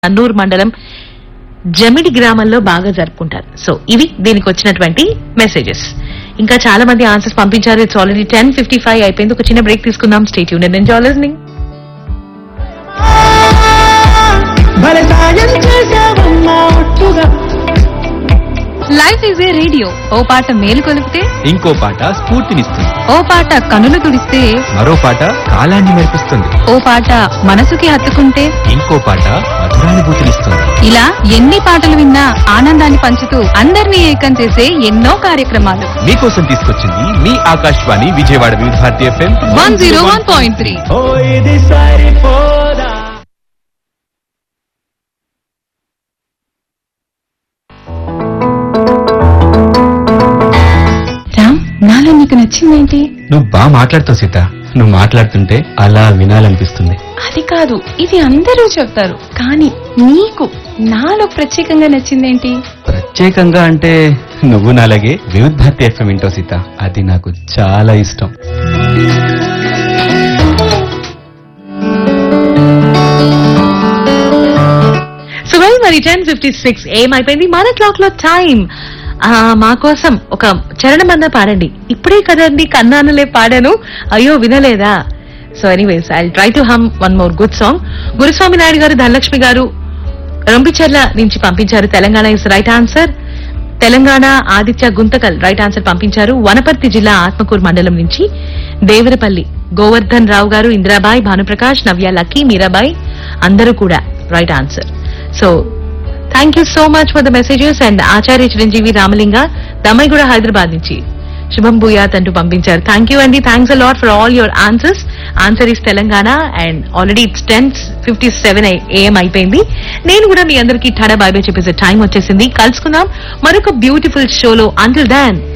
అన్నూరు మండలం జమిడి గ్రామంలో బాగా జరుపుకుంటారు. సో ఇవి దీనికి వచ్చినటువంటి మెసేజెస్. ఇంకా చాలా మంది ఆన్సర్స్ పంపించారు. ఇట్స్ ఆల్రెడీ 10:55 అయిపోయింది. ఒక చిన్న బ్రేక్ తీసుకుందాం. Stay tuned and enjoy listening. Life is a radio. ఓ పాట మేలు కొలిపితే ఇంకో పాట స్ఫూర్తినిస్తుంది. ఓ పాట కనులు తుడిస్తే మరో పాట కాలాన్ని మెరిపిస్తుంది. ఓ పాట మనసుకి హత్తుకుంటే ఇంకో పాట మధురానుభూతినిస్తుంది. ఇలా ఎన్ని పాటలు విన్నా ఆనందాన్ని పంచుతూ అందరినీ ఏకం చేసే ఎన్నో కార్యక్రమాలు మీకోసం తీసుకొచ్చింది మీ ఆకాశవాణి విజయవాడ వివిధ భారతి FM 101.3. రామ్, నాలో నీకు నచ్చిందేంటి? నువ్వు బాగా మాట్లాడుతావు సీత. నువ్వు మాట్లాడుతుంటే అలా వినాలనిపిస్తుంది. అది కాదు, ఇది అందరూ చెప్తారు, కానీ నీకు నాలో ప్రత్యేకంగా నచ్చిందేంటి? ప్రత్యేకంగా అంటే నువ్వు నాలాగే వివిధ భారతి FM వింటావు సీత. అది నాకు చాలా ఇష్టం. సో మరి 10:56 ఏమైపోయింది. మన క్లాక్ లో టైం. మా కోసం ఒక చరణమన్నా పాడండి. ఇప్పుడే కదండి కన్నానులే పాడాను, అయ్యో వినలేదా? So anyways I try to hum one more good song. గురుస్వామి నాయుడు గారు, ధనలక్ష్మి గారు రంపిచర్ల నుంచి పంపించారు. Telangana is right answer. Telangana Aditya Guntakal right answer పంపించారు. వనపర్తి జిల్లా ఆత్మకూరు మండలం నుంచి దేవరపల్లి గోవర్ధన్ రావు గారు, ఇందిరాబాయ్, భానుప్రకాష్, నవ్య, లక్కీ, మీరాబాయ్ అందరూ కూడా right answer. So thank you so much for the messages. And ఆచార్య చిరంజీవి రామలింగ దమ్మైగూడ హైదరాబాద్ నుంచి శుభం భూయాత్ అంటూ పంపించారు. థ్యాంక్ యూ అండి. Thanks a lot for all your answers. Answer is Telangana. And already it's 10:57 AM అయిపోయింది. నేను కూడా మీ అందరికీ టాడా బై బై చెప్పేసే టైం వచ్చేసింది. కలుసుకుందాం మరొక బ్యూటిఫుల్ షోలో. Until then